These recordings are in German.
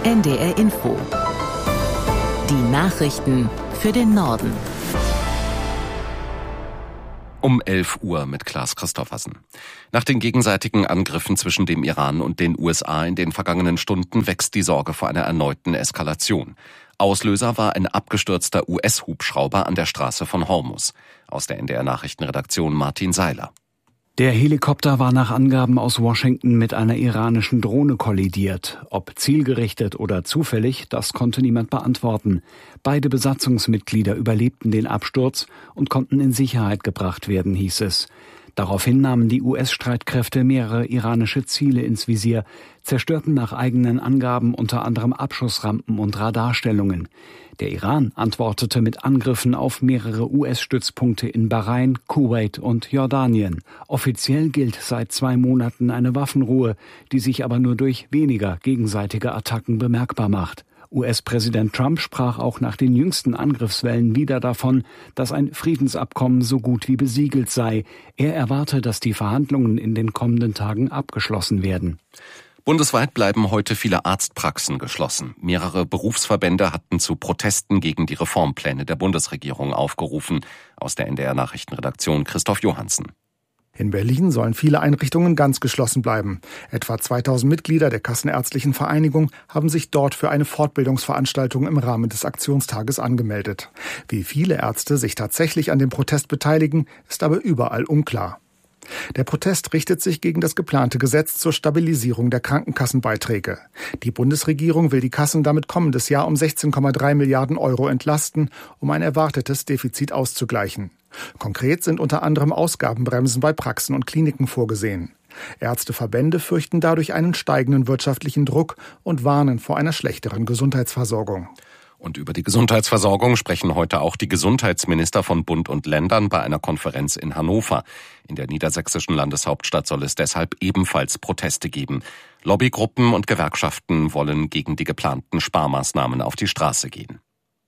NDR Info. Die Nachrichten für den Norden. Um 11 Uhr mit Klaas Christoffersen. Nach den gegenseitigen Angriffen zwischen dem Iran und den USA in den vergangenen Stunden wächst die Sorge vor einer erneuten Eskalation. Auslöser war ein abgestürzter US-Hubschrauber an der Straße von Hormuz. Aus der NDR-Nachrichtenredaktion Martin Seiler. Der Helikopter war nach Angaben aus Washington mit einer iranischen Drohne kollidiert. Ob zielgerichtet oder zufällig, das konnte niemand beantworten. Beide Besatzungsmitglieder überlebten den Absturz und konnten in Sicherheit gebracht werden, hieß es. Daraufhin nahmen die US-Streitkräfte mehrere iranische Ziele ins Visier, zerstörten nach eigenen Angaben unter anderem Abschussrampen und Radarstellungen. Der Iran antwortete mit Angriffen auf mehrere US-Stützpunkte in Bahrain, Kuwait und Jordanien. Offiziell gilt seit 2 Monaten eine Waffenruhe, die sich aber nur durch weniger gegenseitige Attacken bemerkbar macht. US-Präsident Trump sprach auch nach den jüngsten Angriffswellen wieder davon, dass ein Friedensabkommen so gut wie besiegelt sei. Er erwarte, dass die Verhandlungen in den kommenden Tagen abgeschlossen werden. Bundesweit bleiben heute viele Arztpraxen geschlossen. Mehrere Berufsverbände hatten zu Protesten gegen die Reformpläne der Bundesregierung aufgerufen. Aus der NDR-Nachrichtenredaktion Christoph Johansen. In Berlin sollen viele Einrichtungen ganz geschlossen bleiben. Etwa 2000 Mitglieder der Kassenärztlichen Vereinigung haben sich dort für eine Fortbildungsveranstaltung im Rahmen des Aktionstages angemeldet. Wie viele Ärzte sich tatsächlich an dem Protest beteiligen, ist aber überall unklar. Der Protest richtet sich gegen das geplante Gesetz zur Stabilisierung der Krankenkassenbeiträge. Die Bundesregierung will die Kassen damit kommendes Jahr um 16,3 Milliarden Euro entlasten, um ein erwartetes Defizit auszugleichen. Konkret sind unter anderem Ausgabenbremsen bei Praxen und Kliniken vorgesehen. Ärzteverbände fürchten dadurch einen steigenden wirtschaftlichen Druck und warnen vor einer schlechteren Gesundheitsversorgung. Und über die Gesundheitsversorgung sprechen heute auch die Gesundheitsminister von Bund und Ländern bei einer Konferenz in Hannover. In der niedersächsischen Landeshauptstadt soll es deshalb ebenfalls Proteste geben. Lobbygruppen und Gewerkschaften wollen gegen die geplanten Sparmaßnahmen auf die Straße gehen.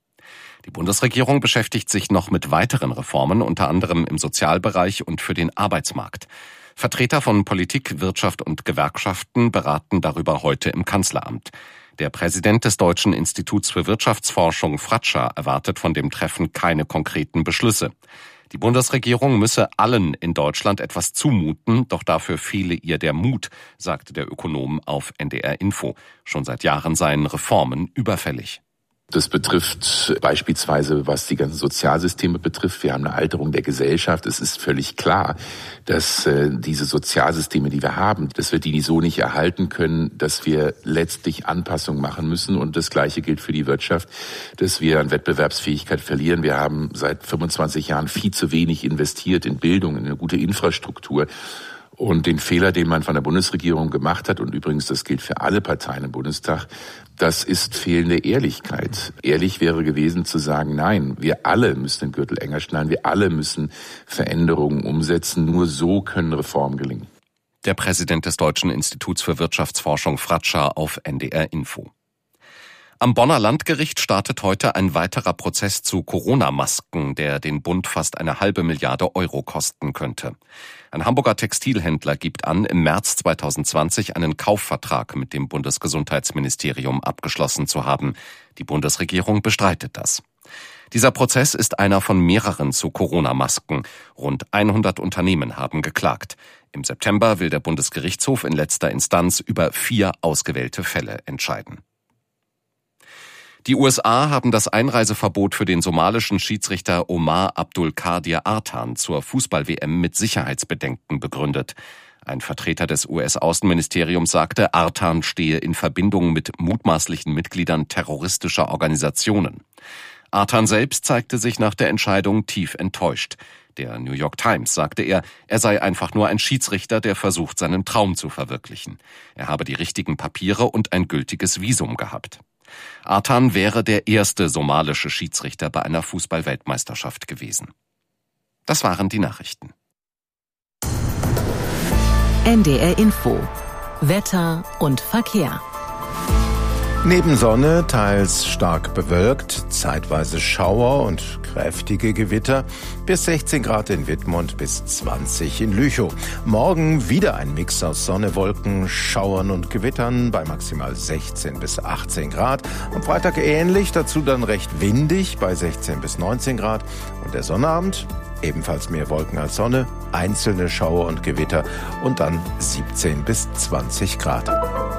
Die Bundesregierung beschäftigt sich noch mit weiteren Reformen, unter anderem im Sozialbereich und für den Arbeitsmarkt. Vertreter von Politik, Wirtschaft und Gewerkschaften beraten darüber heute im Kanzleramt. Der Präsident des Deutschen Instituts für Wirtschaftsforschung, Fratscher, erwartet von dem Treffen keine konkreten Beschlüsse. Die Bundesregierung müsse allen in Deutschland etwas zumuten, doch dafür fehle ihr der Mut, sagte der Ökonom auf NDR Info. Schon seit Jahren seien Reformen überfällig. Das betrifft beispielsweise, was die ganzen Sozialsysteme betrifft. Wir haben eine Alterung der Gesellschaft. Es ist völlig klar, dass diese Sozialsysteme, die wir haben, dass wir die so nicht erhalten können, dass wir letztlich Anpassungen machen müssen. Und das Gleiche gilt für die Wirtschaft, dass wir an Wettbewerbsfähigkeit verlieren. Wir haben seit 25 Jahren viel zu wenig investiert in Bildung, in eine gute Infrastruktur. Und den Fehler, den man von der Bundesregierung gemacht hat, und übrigens das gilt für alle Parteien im Bundestag, das ist fehlende Ehrlichkeit. Ehrlich wäre gewesen zu sagen, nein, wir alle müssen den Gürtel enger schnallen, wir alle müssen Veränderungen umsetzen, nur so können Reformen gelingen. Der Präsident des Deutschen Instituts für Wirtschaftsforschung, Fratscher, auf NDR Info. Am Bonner Landgericht startet heute ein weiterer Prozess zu Corona-Masken, der den Bund fast 1,5 Milliarde Euro kosten könnte. Ein Hamburger Textilhändler gibt an, im März 2020 einen Kaufvertrag mit dem Bundesgesundheitsministerium abgeschlossen zu haben. Die Bundesregierung bestreitet das. Dieser Prozess ist einer von mehreren zu Corona-Masken. Rund 100 Unternehmen haben geklagt. Im September will der Bundesgerichtshof in letzter Instanz über 4 ausgewählte Fälle entscheiden. Die USA haben das Einreiseverbot für den somalischen Schiedsrichter Omar Abdulkadir Artan zur Fußball-WM mit Sicherheitsbedenken begründet. Ein Vertreter des US-Außenministeriums sagte, Artan stehe in Verbindung mit mutmaßlichen Mitgliedern terroristischer Organisationen. Artan selbst zeigte sich nach der Entscheidung tief enttäuscht. Der New York Times sagte er sei einfach nur ein Schiedsrichter, der versucht, seinen Traum zu verwirklichen. Er habe die richtigen Papiere und ein gültiges Visum gehabt. Artan wäre der erste somalische Schiedsrichter bei einer Fußball-Weltmeisterschaft gewesen. Das waren die Nachrichten. NDR Info. Wetter und Verkehr. Neben Sonne teils stark bewölkt, zeitweise Schauer und kräftige Gewitter, bis 16 Grad in Wittmund, bis 20 in Lüchow. Morgen wieder ein Mix aus Sonne, Wolken, Schauern und Gewittern bei maximal 16 bis 18 Grad. Am Freitag ähnlich, dazu dann recht windig bei 16 bis 19 Grad. Und der Sonnabend, ebenfalls mehr Wolken als Sonne, einzelne Schauer und Gewitter und dann 17 bis 20 Grad.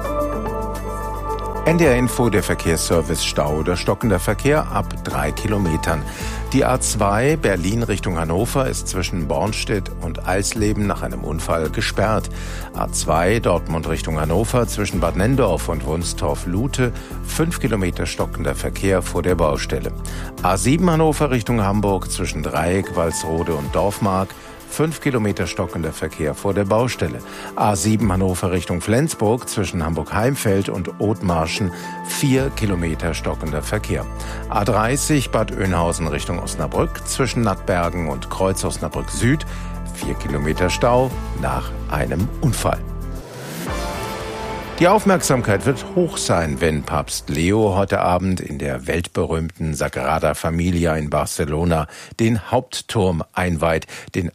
NDR Info, der Verkehrsservice Stau oder stockender Verkehr ab 3 Kilometern. Die A2 Berlin Richtung Hannover ist zwischen Bornstedt und Eisleben nach einem Unfall gesperrt. A2 Dortmund Richtung Hannover zwischen Bad Nenndorf und Wunstorf-Lute 5 Kilometer stockender Verkehr vor der Baustelle. A7 Hannover Richtung Hamburg zwischen Dreieck, Walsrode und Dorfmark 5 Kilometer stockender Verkehr vor der Baustelle. A7 Hannover Richtung Flensburg zwischen Hamburg-Heimfeld und Othmarschen 4 Kilometer stockender Verkehr. A30 Bad Oeynhausen Richtung Osnabrück zwischen Nattbergen und Kreuz Osnabrück Süd 4 Kilometer Stau nach einem Unfall. Die Aufmerksamkeit wird hoch sein, wenn Papst Leo heute Abend in der weltberühmten Sagrada Familia in Barcelona den Hauptturm einweiht, den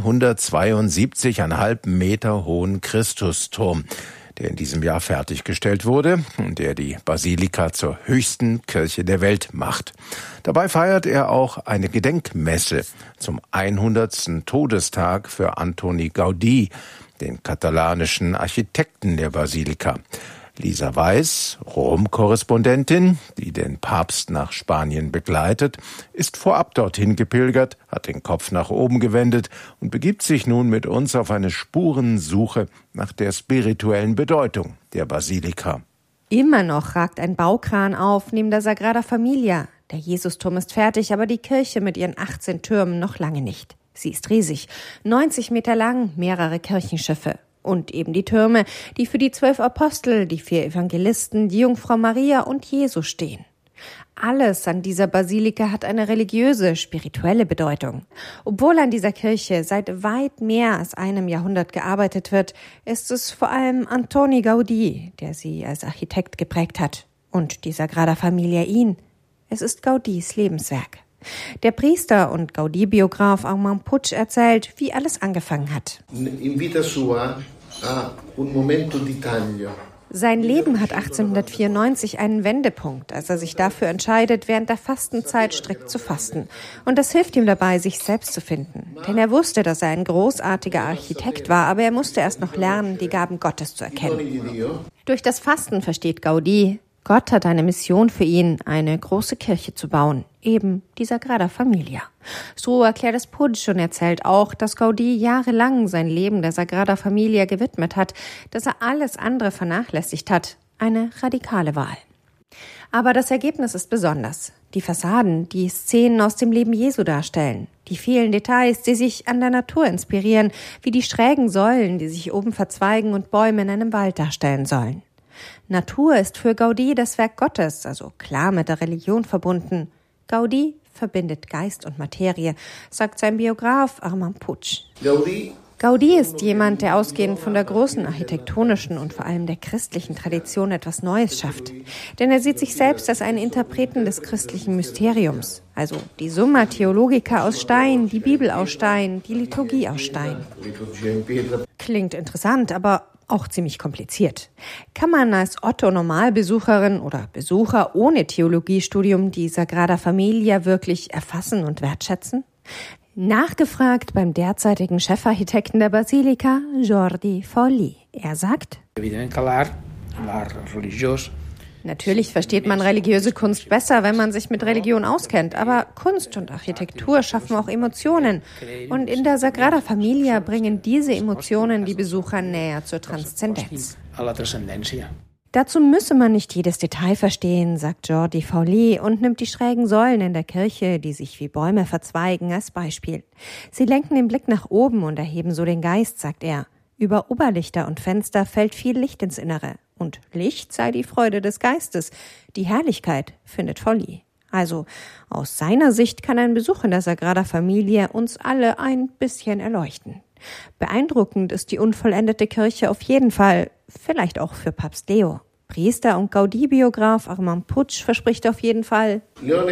172,5 Meter hohen Christusturm, der in diesem Jahr fertiggestellt wurde und der die Basilika zur höchsten Kirche der Welt macht. Dabei feiert er auch eine Gedenkmesse zum 100. Todestag für Antoni Gaudí, den katalanischen Architekten der Basilika. Lisa Weiß, Rom-Korrespondentin, die den Papst nach Spanien begleitet, ist vorab dorthin gepilgert, hat den Kopf nach oben gewendet und begibt sich nun mit uns auf eine Spurensuche nach der spirituellen Bedeutung der Basilika. Immer noch ragt ein Baukran auf neben der Sagrada Familia. Der Jesusturm ist fertig, aber die Kirche mit ihren 18 Türmen noch lange nicht. Sie ist riesig, 90 Meter lang, mehrere Kirchenschiffe. Und eben die Türme, die für die 12 Apostel, die 4 Evangelisten, die Jungfrau Maria und Jesus stehen. Alles an dieser Basilika hat eine religiöse, spirituelle Bedeutung. Obwohl an dieser Kirche seit weit mehr als einem Jahrhundert gearbeitet wird, ist es vor allem Antoni Gaudí, der sie als Architekt geprägt hat. Und die Sagrada Familia ihn. Es ist Gaudís Lebenswerk. Der Priester und Gaudí-Biograf Armand Puig erzählt, wie alles angefangen hat. Sein Leben hat 1894 einen Wendepunkt, als er sich dafür entscheidet, während der Fastenzeit strikt zu fasten. Und das hilft ihm dabei, sich selbst zu finden. Denn er wusste, dass er ein großartiger Architekt war, aber er musste erst noch lernen, die Gaben Gottes zu erkennen. Durch das Fasten versteht Gaudí, Gott hat eine Mission für ihn, eine große Kirche zu bauen, eben die Sagrada Familia. So erklärt es Puig und erzählt auch, dass Gaudí jahrelang sein Leben der Sagrada Familia gewidmet hat, dass er alles andere vernachlässigt hat. Eine radikale Wahl. Aber das Ergebnis ist besonders. Die Fassaden, die Szenen aus dem Leben Jesu darstellen. Die vielen Details, die sich an der Natur inspirieren, wie die schrägen Säulen, die sich oben verzweigen und Bäume in einem Wald darstellen sollen. Natur ist für Gaudí das Werk Gottes, also klar mit der Religion verbunden. Gaudí verbindet Geist und Materie, sagt sein Biograf Armand Puig. Gaudí ist jemand, der ausgehend von der großen architektonischen und vor allem der christlichen Tradition etwas Neues schafft. Denn er sieht sich selbst als einen Interpreten des christlichen Mysteriums. Also die Summa Theologica aus Stein, die Bibel aus Stein, die Liturgie aus Stein. Klingt interessant, aber auch ziemlich kompliziert. Kann man als Otto-Normalbesucherin oder Besucher ohne Theologiestudium die Sagrada Familia wirklich erfassen und wertschätzen? Nachgefragt beim derzeitigen Chefarchitekten der Basilika, Jordi Folli. Er sagt: Natürlich versteht man religiöse Kunst besser, wenn man sich mit Religion auskennt, aber Kunst und Architektur schaffen auch Emotionen. Und in der Sagrada Familia bringen diese Emotionen die Besucher näher zur Transzendenz. Dazu müsse man nicht jedes Detail verstehen, sagt Jordi Folli und nimmt die schrägen Säulen in der Kirche, die sich wie Bäume verzweigen, als Beispiel. Sie lenken den Blick nach oben und erheben so den Geist, sagt er. Über Oberlichter und Fenster fällt viel Licht ins Innere. Und Licht sei die Freude des Geistes. Die Herrlichkeit, findet Folli. Also, aus seiner Sicht kann ein Besuch in der Sagrada Familia uns alle ein bisschen erleuchten. Beeindruckend ist die unvollendete Kirche auf jeden Fall, vielleicht auch für Papst Leo. Priester und Gaudí-Biograf Armand Puig verspricht auf jeden Fall: Leo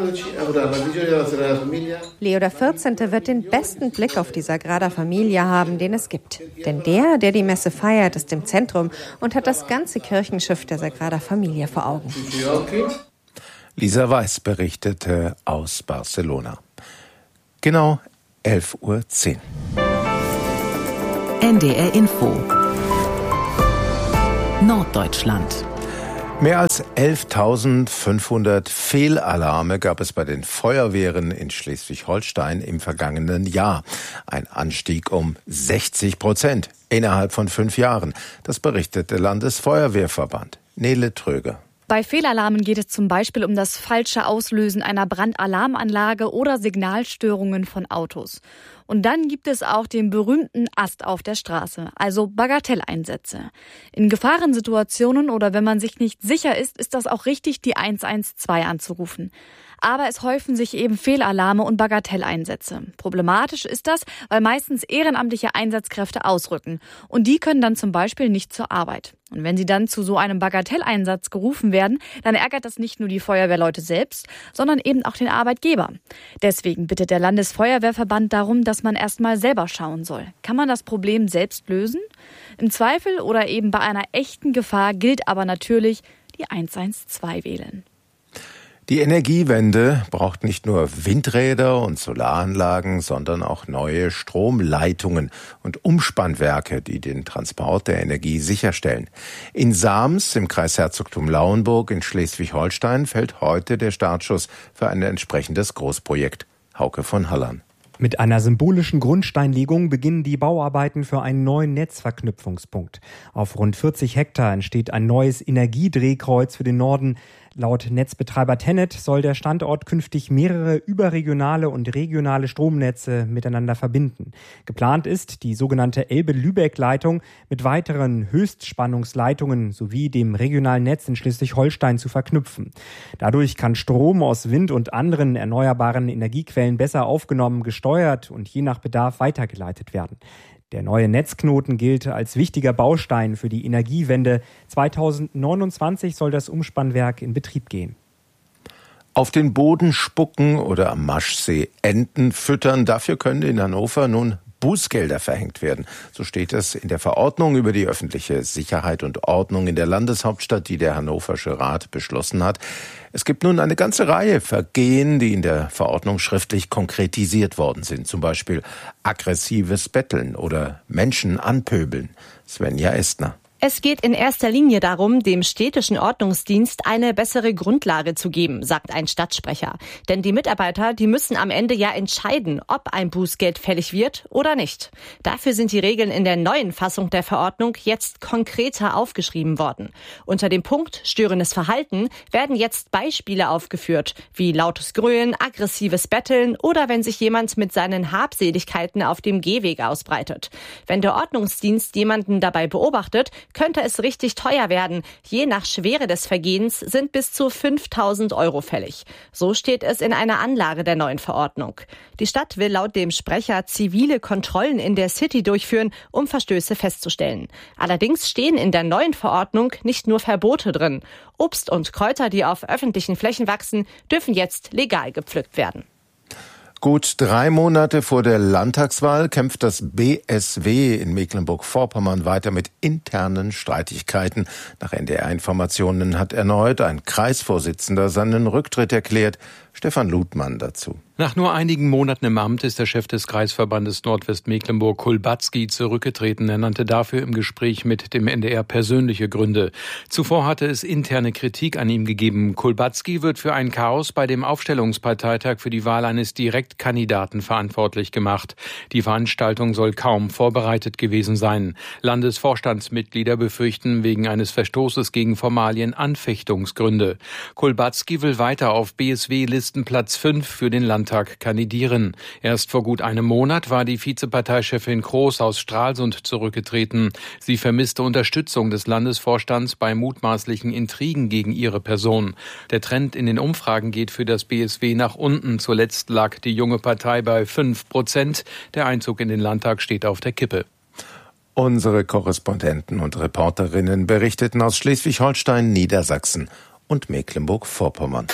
XIV. Wird den besten Blick auf die Sagrada Familia haben, den es gibt. Denn der die Messe feiert, ist im Zentrum und hat das ganze Kirchenschiff der Sagrada Familia vor Augen. Lisa Weiß berichtete aus Barcelona. Genau 11:10 Uhr. NDR Info Norddeutschland. Mehr als 11.500 Fehlalarme gab es bei den Feuerwehren in Schleswig-Holstein im vergangenen Jahr. Ein Anstieg um 60% innerhalb von 5 Jahren. Das berichtet der Landesfeuerwehrverband. Nele Tröger. Bei Fehlalarmen geht es zum Beispiel um das falsche Auslösen einer Brandalarmanlage oder Signalstörungen von Autos. Und dann gibt es auch den berühmten Ast auf der Straße, also Bagatelleinsätze. In Gefahrensituationen oder wenn man sich nicht sicher ist, ist das auch richtig, die 112 anzurufen. Aber es häufen sich eben Fehlalarme und Bagatelleinsätze. Problematisch ist das, weil meistens ehrenamtliche Einsatzkräfte ausrücken. Und die können dann zum Beispiel nicht zur Arbeit. Und wenn sie dann zu so einem Bagatelleinsatz gerufen werden, dann ärgert das nicht nur die Feuerwehrleute selbst, sondern eben auch den Arbeitgeber. Deswegen bittet der Landesfeuerwehrverband darum, dass man erst mal selber schauen soll. Kann man das Problem selbst lösen? Im Zweifel oder eben bei einer echten Gefahr gilt aber natürlich die 112 wählen. Die Energiewende braucht nicht nur Windräder und Solaranlagen, sondern auch neue Stromleitungen und Umspannwerke, die den Transport der Energie sicherstellen. In Sams im Kreis Herzogtum Lauenburg in Schleswig-Holstein fällt heute der Startschuss für ein entsprechendes Großprojekt. Hauke von Hallern. Mit einer symbolischen Grundsteinlegung beginnen die Bauarbeiten für einen neuen Netzverknüpfungspunkt. Auf rund 40 Hektar entsteht ein neues Energiedrehkreuz für den Norden. Laut Netzbetreiber TenneT soll der Standort künftig mehrere überregionale und regionale Stromnetze miteinander verbinden. Geplant ist die sogenannte Elbe-Lübeck-Leitung mit weiteren Höchstspannungsleitungen sowie dem regionalen Netz in Schleswig-Holstein zu verknüpfen. Dadurch kann Strom aus Wind und anderen erneuerbaren Energiequellen besser aufgenommen, gesteuert und je nach Bedarf weitergeleitet werden. Der neue Netzknoten gilt als wichtiger Baustein für die Energiewende. 2029 soll das Umspannwerk in Betrieb gehen. Auf den Boden spucken oder am Maschsee Enten füttern, dafür können in Hannover nun Bußgelder verhängt werden. So steht es in der Verordnung über die öffentliche Sicherheit und Ordnung in der Landeshauptstadt, die der Hannoversche Rat beschlossen hat. Es gibt nun eine ganze Reihe Vergehen, die in der Verordnung schriftlich konkretisiert worden sind. Zum Beispiel aggressives Betteln oder Menschen anpöbeln. Svenja Estner. Es geht in erster Linie darum, dem städtischen Ordnungsdienst eine bessere Grundlage zu geben, sagt ein Stadtsprecher. Denn die Mitarbeiter, die müssen am Ende ja entscheiden, ob ein Bußgeld fällig wird oder nicht. Dafür sind die Regeln in der neuen Fassung der Verordnung jetzt konkreter aufgeschrieben worden. Unter dem Punkt störendes Verhalten werden jetzt Beispiele aufgeführt, wie lautes Grölen, aggressives Betteln oder wenn sich jemand mit seinen Habseligkeiten auf dem Gehweg ausbreitet. Wenn der Ordnungsdienst jemanden dabei beobachtet, könnte es richtig teuer werden. Je nach Schwere des Vergehens sind bis zu 5.000 € fällig. So steht es in einer Anlage der neuen Verordnung. Die Stadt will laut dem Sprecher zivile Kontrollen in der City durchführen, um Verstöße festzustellen. Allerdings stehen in der neuen Verordnung nicht nur Verbote drin. Obst und Kräuter, die auf öffentlichen Flächen wachsen, dürfen jetzt legal gepflückt werden. Gut 3 Monate vor der Landtagswahl kämpft das BSW in Mecklenburg-Vorpommern weiter mit internen Streitigkeiten. Nach NDR-Informationen hat erneut ein Kreisvorsitzender seinen Rücktritt erklärt. Stefan Ludmann dazu. Nach nur einigen Monaten im Amt ist der Chef des Kreisverbandes Nordwestmecklenburg, Kulbatski, zurückgetreten. Er nannte dafür im Gespräch mit dem NDR persönliche Gründe. Zuvor hatte es interne Kritik an ihm gegeben. Kulbatski wird für ein Chaos bei dem Aufstellungsparteitag für die Wahl eines Direktkandidaten verantwortlich gemacht. Die Veranstaltung soll kaum vorbereitet gewesen sein. Landesvorstandsmitglieder befürchten wegen eines Verstoßes gegen Formalien Anfechtungsgründe. Kulbatski will weiter auf BSW-Listenplatz 5 für den Landtag kandidieren. Erst vor gut einem Monat war die Vizeparteichefin Kroos aus Stralsund zurückgetreten. Sie vermisste Unterstützung des Landesvorstands bei mutmaßlichen Intrigen gegen ihre Person. Der Trend in den Umfragen geht für das BSW nach unten. Zuletzt lag die junge Partei bei 5%. Der Einzug in den Landtag steht auf der Kippe. Unsere Korrespondenten und Reporterinnen berichteten aus Schleswig-Holstein, Niedersachsen und Mecklenburg-Vorpommern.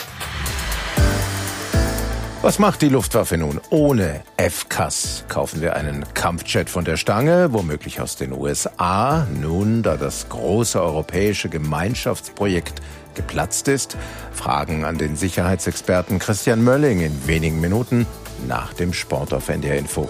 Was macht die Luftwaffe nun ohne FCAS? Kaufen wir einen Kampfjet von der Stange, womöglich aus den USA, nun, da das große europäische Gemeinschaftsprojekt geplatzt ist? Fragen an den Sicherheitsexperten Christian Mölling in wenigen Minuten nach dem Sport auf NDR Info.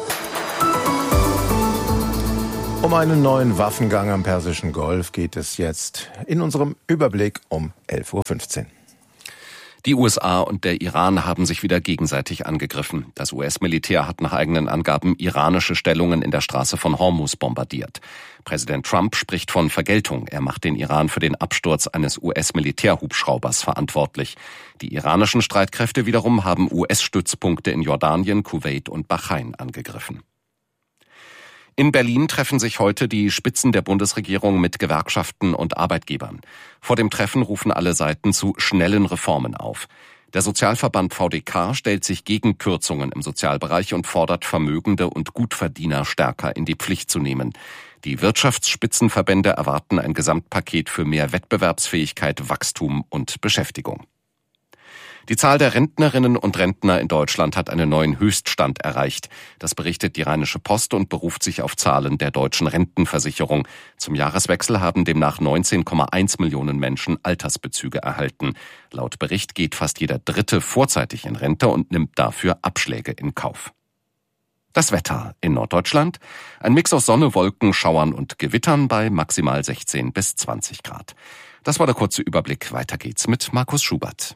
Um einen neuen Waffengang am Persischen Golf geht es jetzt in unserem Überblick um 11.15 Uhr. Die USA und der Iran haben sich wieder gegenseitig angegriffen. Das US-Militär hat nach eigenen Angaben iranische Stellungen in der Straße von Hormuz bombardiert. Präsident Trump spricht von Vergeltung. Er macht den Iran für den Absturz eines US-Militärhubschraubers verantwortlich. Die iranischen Streitkräfte wiederum haben US-Stützpunkte in Jordanien, Kuwait und Bahrain angegriffen. In Berlin treffen sich heute die Spitzen der Bundesregierung mit Gewerkschaften und Arbeitgebern. Vor dem Treffen rufen alle Seiten zu schnellen Reformen auf. Der Sozialverband VDK stellt sich gegen Kürzungen im Sozialbereich und fordert Vermögende und Gutverdiener stärker in die Pflicht zu nehmen. Die Wirtschaftsspitzenverbände erwarten ein Gesamtpaket für mehr Wettbewerbsfähigkeit, Wachstum und Beschäftigung. Die Zahl der Rentnerinnen und Rentner in Deutschland hat einen neuen Höchststand erreicht. Das berichtet die Rheinische Post und beruft sich auf Zahlen der deutschen Rentenversicherung. Zum Jahreswechsel haben demnach 19,1 Millionen Menschen Altersbezüge erhalten. Laut Bericht geht fast jeder Dritte vorzeitig in Rente und nimmt dafür Abschläge in Kauf. Das Wetter in Norddeutschland: ein Mix aus Sonne, Wolken, Schauern und Gewittern bei maximal 16 bis 20 Grad. Das war der kurze Überblick. Weiter geht's mit Markus Schubert.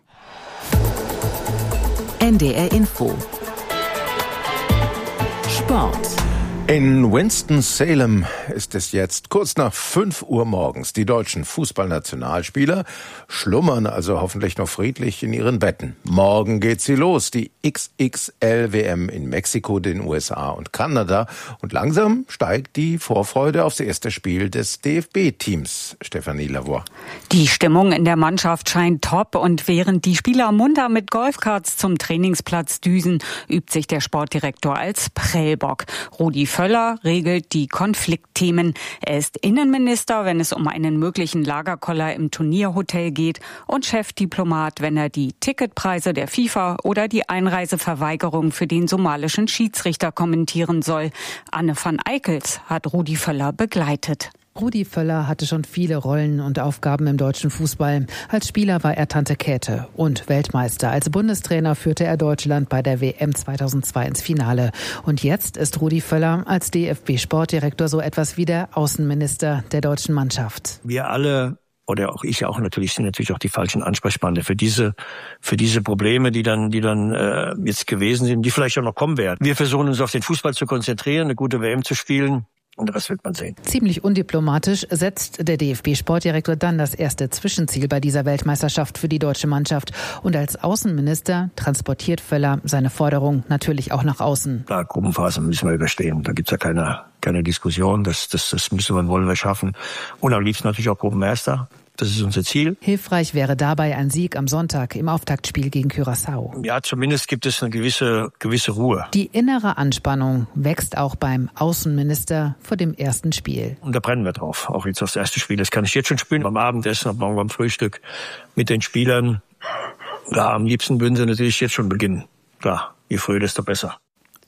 NDR Info. Sport. In Winston-Salem ist es jetzt kurz nach 5 Uhr morgens. Die deutschen Fußballnationalspieler schlummern also hoffentlich noch friedlich in ihren Betten. Morgen geht sie los, die XXL-WM in Mexiko, den USA und Kanada. Und langsam steigt die Vorfreude aufs erste Spiel des DFB-Teams. Stefanie Lavoie. Die Stimmung in der Mannschaft scheint top und während die Spieler munter mit Golfkarts zum Trainingsplatz düsen, übt sich der Sportdirektor als Prellbock. Rudi Völler regelt die Konfliktthemen. Er ist Innenminister, wenn es um einen möglichen Lagerkoller im Turnierhotel geht, und Chefdiplomat, wenn er die Ticketpreise der FIFA oder die Einreiseverweigerung für den somalischen Schiedsrichter kommentieren soll. Anne van Eickels hat Rudi Völler begleitet. Rudi Völler hatte schon viele Rollen und Aufgaben im deutschen Fußball. Als Spieler war er Tante Käthe und Weltmeister. Als Bundestrainer führte er Deutschland bei der WM 2002 ins Finale. Und jetzt ist Rudi Völler als DFB-Sportdirektor so etwas wie der Außenminister der deutschen Mannschaft. Wir alle, oder auch ich auch natürlich, sind natürlich auch die falschen Ansprechpartner für diese Probleme, die dann jetzt gewesen sind, die vielleicht auch noch kommen werden. Wir versuchen uns auf den Fußball zu konzentrieren, eine gute WM zu spielen. Und das wird man sehen. Ziemlich undiplomatisch setzt der DFB-Sportdirektor dann das erste Zwischenziel bei dieser Weltmeisterschaft für die deutsche Mannschaft. Und als Außenminister transportiert Völler seine Forderung natürlich auch nach außen. Klar, Gruppenphase müssen wir überstehen. Da gibt's ja keine Diskussion. Das müssen wir und wollen wir schaffen. Und am liebsten natürlich auch Gruppenerster. Das ist unser Ziel. Hilfreich wäre dabei ein Sieg am Sonntag im Auftaktspiel gegen Curaçao. Ja, zumindest gibt es eine gewisse Ruhe. Die innere Anspannung wächst auch beim Außenminister vor dem ersten Spiel. Und da brennen wir drauf. Auch jetzt aufs erste Spiel. Das kann ich jetzt schon spüren. Beim Abendessen, morgen beim Frühstück mit den Spielern. Ja, am liebsten würden sie natürlich jetzt schon beginnen. Klar, je früher, desto besser.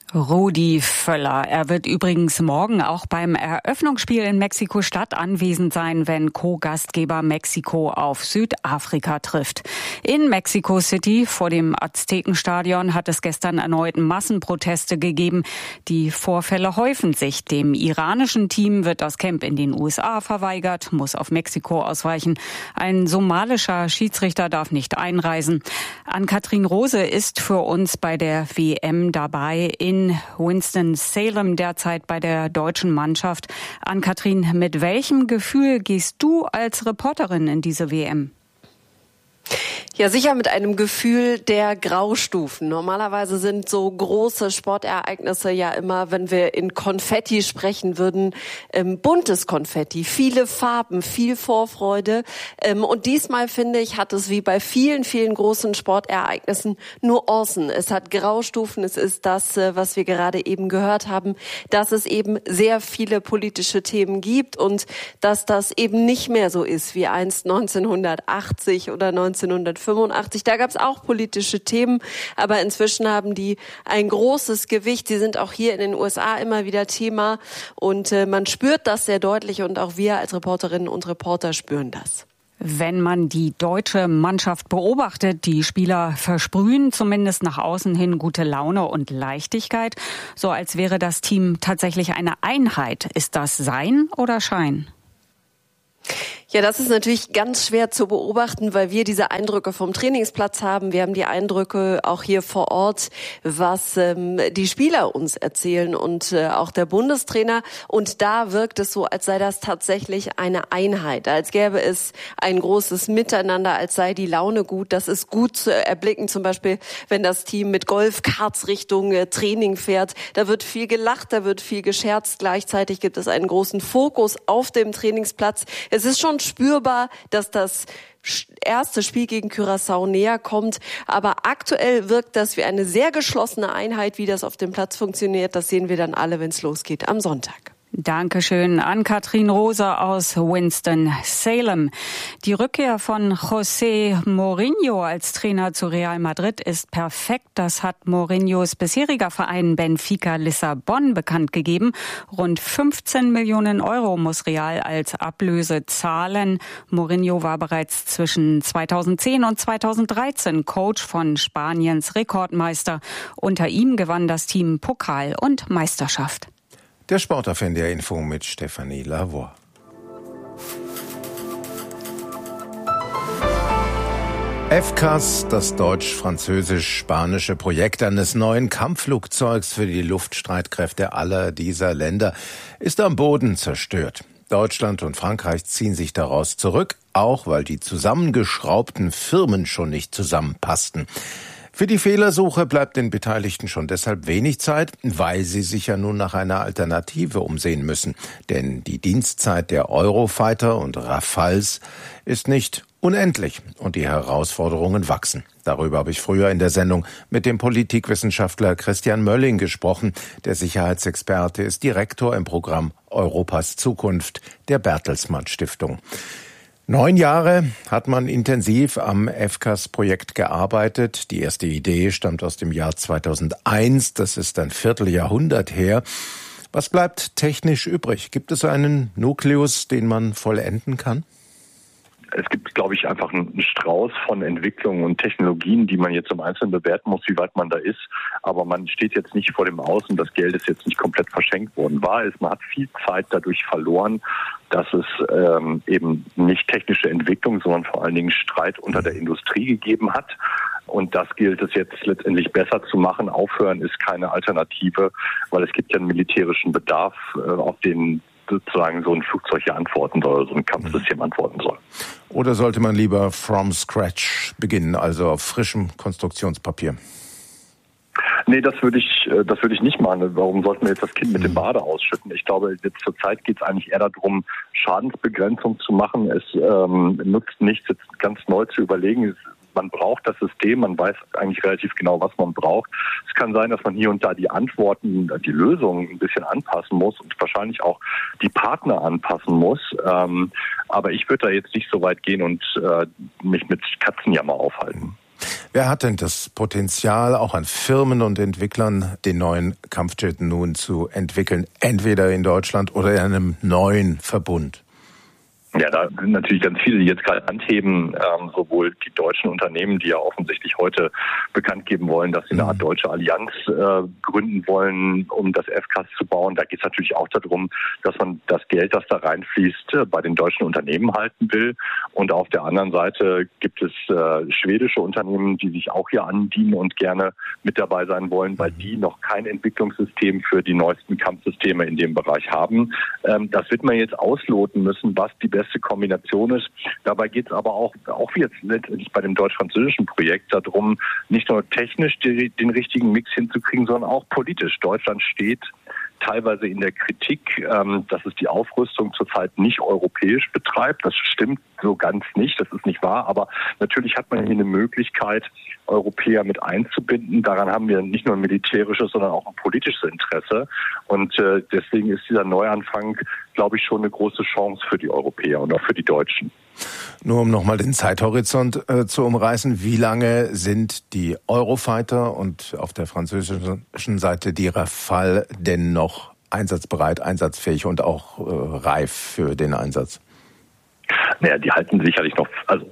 Rudi Völler. Er wird übrigens morgen auch beim Eröffnungsspiel in Mexiko-Stadt anwesend sein, wenn Co-Gastgeber Mexiko auf Südafrika trifft. In Mexico City vor dem Aztekenstadion hat es gestern erneut Massenproteste gegeben. Die Vorfälle häufen sich. Dem iranischen Team wird das Camp in den USA verweigert, muss auf Mexiko ausweichen. Ein somalischer Schiedsrichter darf nicht einreisen. Ann-Kathrin Rose ist für uns bei der WM dabei in Winston-Salem derzeit bei der deutschen Mannschaft. Ann-Kathrin, mit welchem Gefühl gehst du als Reporterin in diese WM? Ja, sicher mit einem Gefühl der Graustufen. Normalerweise sind so große Sportereignisse ja immer, wenn wir in Konfetti sprechen würden, buntes Konfetti, viele Farben, viel Vorfreude. Und diesmal, finde ich, hat es wie bei vielen, vielen großen Sportereignissen Nuancen. Es hat Graustufen. Es ist das, was wir gerade eben gehört haben, dass es eben sehr viele politische Themen gibt und dass das eben nicht mehr so ist wie einst 1980 oder 1985. Da gab es auch politische Themen, aber inzwischen haben die ein großes Gewicht. Sie sind auch hier in den USA immer wieder Thema und man spürt das sehr deutlich und auch wir als Reporterinnen und Reporter spüren das. Wenn man die deutsche Mannschaft beobachtet, die Spieler versprühen zumindest nach außen hin gute Laune und Leichtigkeit, so als wäre das Team tatsächlich eine Einheit. Ist das Sein oder Schein? Ja, das ist natürlich ganz schwer zu beobachten, weil wir diese Eindrücke vom Trainingsplatz haben. Wir haben die Eindrücke auch hier vor Ort, was die Spieler uns erzählen und auch der Bundestrainer. Und da wirkt es so, als sei das tatsächlich eine Einheit, als gäbe es ein großes Miteinander, als sei die Laune gut. Das ist gut zu erblicken, zum Beispiel, wenn das Team mit Golfkarts Richtung Training fährt. Da wird viel gelacht, da wird viel gescherzt. Gleichzeitig gibt es einen großen Fokus auf dem Trainingsplatz. Es ist schon spürbar, dass das erste Spiel gegen Curaçao näher kommt. Aber aktuell wirkt das wie eine sehr geschlossene Einheit. Wie das auf dem Platz funktioniert, das sehen wir dann alle, wenn es losgeht am Sonntag. Dankeschön an Katrin Rose aus Winston-Salem. Die Rückkehr von José Mourinho als Trainer zu Real Madrid ist perfekt. Das hat Mourinhos bisheriger Verein Benfica Lissabon bekannt gegeben. Rund 15 Millionen Euro muss Real als Ablöse zahlen. Mourinho war bereits zwischen 2010 und 2013 Coach von Spaniens Rekordmeister. Unter ihm gewann das Team Pokal und Meisterschaft. Der Sport auf NDR Info mit Stefanie Lavoie. FCAS, das deutsch-französisch-spanische Projekt eines neuen Kampfflugzeugs für die Luftstreitkräfte aller dieser Länder, ist am Boden zerstört. Deutschland und Frankreich ziehen sich daraus zurück, auch weil die zusammengeschraubten Firmen schon nicht zusammenpassten. Für die Fehlersuche bleibt den Beteiligten schon deshalb wenig Zeit, weil sie sich ja nun nach einer Alternative umsehen müssen. Denn die Dienstzeit der Eurofighter und Rafales ist nicht unendlich und die Herausforderungen wachsen. Darüber habe ich früher in der Sendung mit dem Politikwissenschaftler Christian Mölling gesprochen. Der Sicherheitsexperte ist Direktor im Programm Europas Zukunft der Bertelsmann Stiftung. 9 Jahre hat man intensiv am FCAS-Projekt gearbeitet. Die erste Idee stammt aus dem Jahr 2001. Das ist ein Vierteljahrhundert her. Was bleibt technisch übrig? Gibt es einen Nukleus, den man vollenden kann? Es gibt, glaube ich, einfach einen Strauß von Entwicklungen und Technologien, die man jetzt im Einzelnen bewerten muss, wie weit man da ist. Aber man steht jetzt nicht vor dem Aus und das Geld ist jetzt nicht komplett verschenkt worden. Wahr ist, man hat viel Zeit dadurch verloren, dass es eben nicht technische Entwicklung, sondern vor allen Dingen Streit unter der Industrie gegeben hat. Und das gilt es jetzt letztendlich besser zu machen. Aufhören ist keine Alternative, weil es gibt ja einen militärischen Bedarf, auf den sozusagen so ein Flugzeug hier antworten soll, so ein Kampfsystem antworten soll. Oder sollte man lieber from scratch beginnen, also auf frischem Konstruktionspapier? Nee, das würde ich nicht machen. Warum sollten wir jetzt das Kind mit dem Bade ausschütten? Ich glaube, jetzt zur Zeit geht es eigentlich eher darum, Schadensbegrenzung zu machen. Es nutzt nichts, jetzt ganz neu zu überlegen. Man braucht das System, man weiß eigentlich relativ genau, was man braucht. Es kann sein, dass man hier und da die Antworten, die Lösungen ein bisschen anpassen muss und wahrscheinlich auch die Partner anpassen muss. Aber ich würde da jetzt nicht so weit gehen und mich mit Katzenjammer aufhalten. Wer hat denn das Potenzial, auch an Firmen und Entwicklern, den neuen Kampfjet nun zu entwickeln, entweder in Deutschland oder in einem neuen Verbund? Ja, da sind natürlich ganz viele, die jetzt gerade anheben, sowohl die deutschen Unternehmen, die ja offensichtlich heute bekannt geben wollen, dass sie eine Art deutsche Allianz gründen wollen, um das FCAS zu bauen. Da geht es natürlich auch darum, dass man das Geld, das da reinfließt, bei den deutschen Unternehmen halten will. Und auf der anderen Seite gibt es schwedische Unternehmen, die sich auch hier andienen und gerne mit dabei sein wollen, weil die noch kein Entwicklungssystem für die neuesten Kampfsysteme in dem Bereich haben. Das wird man jetzt ausloten müssen, was die besten beste Kombination ist. Dabei geht es aber auch wie jetzt letztendlich bei dem deutsch-französischen Projekt darum, nicht nur technisch den richtigen Mix hinzukriegen, sondern auch politisch. Deutschland steht teilweise in der Kritik, dass es die Aufrüstung zurzeit nicht europäisch betreibt. Das stimmt so ganz nicht, das ist nicht wahr. Aber natürlich hat man hier eine Möglichkeit, Europäer mit einzubinden. Daran haben wir nicht nur ein militärisches, sondern auch ein politisches Interesse. Und deswegen ist dieser Neuanfang, glaube ich, schon eine große Chance für die Europäer und auch für die Deutschen. Nur um nochmal den Zeithorizont zu umreißen, wie lange sind die Eurofighter und auf der französischen Seite die Rafale denn noch einsatzbereit, einsatzfähig und auch reif für den Einsatz? Naja, die halten sicherlich noch,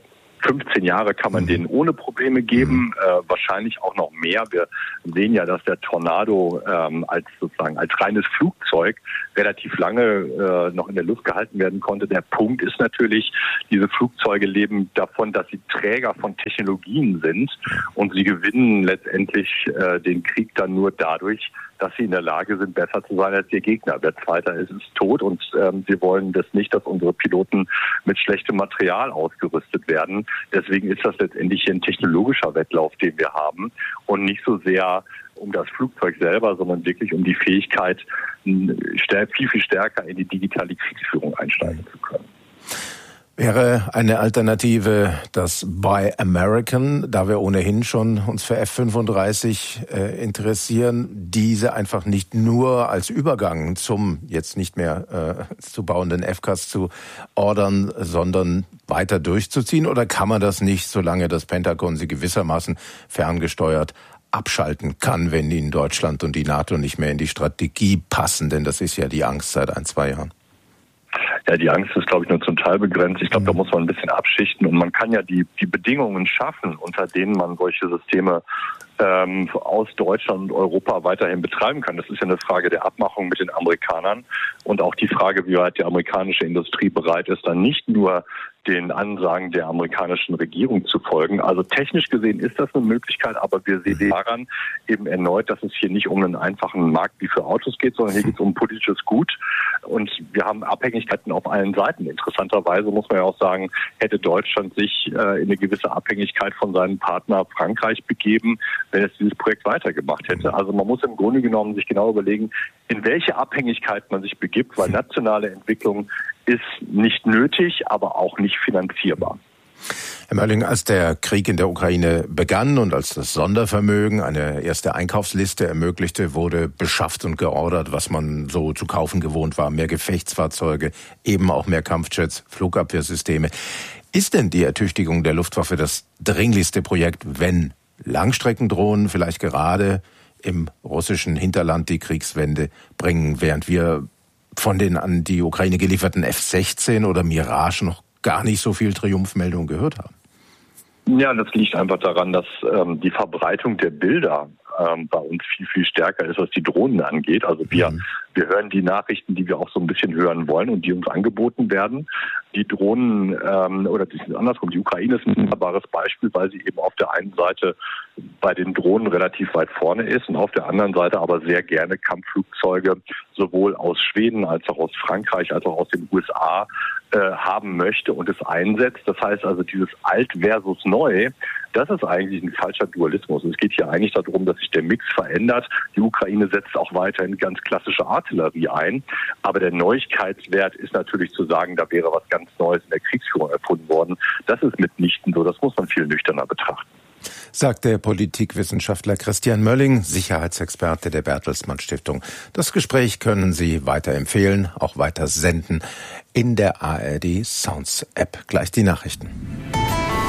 15 Jahre kann man denen ohne Probleme geben, wahrscheinlich auch noch mehr. Wir sehen ja, dass der Tornado als reines Flugzeug relativ lange noch in der Luft gehalten werden konnte. Der Punkt ist natürlich, diese Flugzeuge leben davon, dass sie Träger von Technologien sind und sie gewinnen letztendlich den Krieg dann nur dadurch, dass sie in der Lage sind, besser zu sein als ihr Gegner. Wer Zweiter ist, ist tot und wir wollen das nicht, dass unsere Piloten mit schlechtem Material ausgerüstet werden. Deswegen ist das letztendlich ein technologischer Wettlauf, den wir haben und nicht so sehr um das Flugzeug selber, sondern wirklich um die Fähigkeit, viel, viel stärker in die digitale Kriegsführung einsteigen zu können. Wäre eine Alternative das Buy American, da wir ohnehin schon uns für F-35 interessieren, diese einfach nicht nur als Übergang zum jetzt nicht mehr zu bauenden FCAS zu ordern, sondern weiter durchzuziehen? Oder kann man das nicht, solange das Pentagon sie gewissermaßen ferngesteuert abschalten kann, wenn ihnen Deutschland und die NATO nicht mehr in die Strategie passen? Denn das ist ja die Angst seit 1-2 Jahren. Ja, die Angst ist, glaube ich, nur zum Teil begrenzt. Ich glaube, da muss man ein bisschen abschichten und man kann ja die Bedingungen schaffen, unter denen man solche Systeme aus Deutschland und Europa weiterhin betreiben kann. Das ist ja eine Frage der Abmachung mit den Amerikanern und auch die Frage, wie weit die amerikanische Industrie bereit ist, dann nicht nur den Ansagen der amerikanischen Regierung zu folgen. Also technisch gesehen ist das eine Möglichkeit, aber wir sehen daran eben erneut, dass es hier nicht um einen einfachen Markt wie für Autos geht, sondern hier geht es um politisches Gut. Und wir haben Abhängigkeiten auf allen Seiten. Interessanterweise muss man ja auch sagen, hätte Deutschland sich in eine gewisse Abhängigkeit von seinem Partner Frankreich begeben, wenn es dieses Projekt weitergemacht hätte. Also man muss im Grunde genommen sich genau überlegen, in welche Abhängigkeit man sich begibt, weil nationale Entwicklung ist nicht nötig, aber auch nicht finanzierbar. Herr Mölling, als der Krieg in der Ukraine begann und als das Sondervermögen eine erste Einkaufsliste ermöglichte, wurde beschafft und geordert, was man so zu kaufen gewohnt war. Mehr Gefechtsfahrzeuge, eben auch mehr Kampfjets, Flugabwehrsysteme. Ist denn die Ertüchtigung der Luftwaffe das dringlichste Projekt, wenn Langstreckendrohnen vielleicht gerade im russischen Hinterland die Kriegswende bringen, während wir von den an die Ukraine gelieferten F-16 oder Mirage noch gar nicht so viel Triumphmeldungen gehört haben? Ja, das liegt einfach daran, dass die Verbreitung der Bilder bei uns viel, viel stärker ist, was die Drohnen angeht. Also wir hören die Nachrichten, die wir auch so ein bisschen hören wollen und die uns angeboten werden. Die Drohnen, oder das ist andersrum, die Ukraine ist ein wunderbares Beispiel, weil sie eben auf der einen Seite bei den Drohnen relativ weit vorne ist und auf der anderen Seite aber sehr gerne Kampfflugzeuge sowohl aus Schweden als auch aus Frankreich als auch aus den USA haben möchte und es einsetzt. Das heißt also, dieses Alt versus Neu, das ist eigentlich ein falscher Dualismus. Es geht hier eigentlich darum, dass sich der Mix verändert. Die Ukraine setzt auch weiterhin ganz klassische Artillerie ein. Aber der Neuigkeitswert ist natürlich zu sagen, da wäre was ganz Neues in der Kriegsführung erfunden worden. Das ist mitnichten so. Das muss man viel nüchterner betrachten. Sagt der Politikwissenschaftler Christian Mölling, Sicherheitsexperte der Bertelsmann Stiftung. Das Gespräch können Sie weiterempfehlen, auch weiter senden in der ARD Sounds App. Gleich die Nachrichten.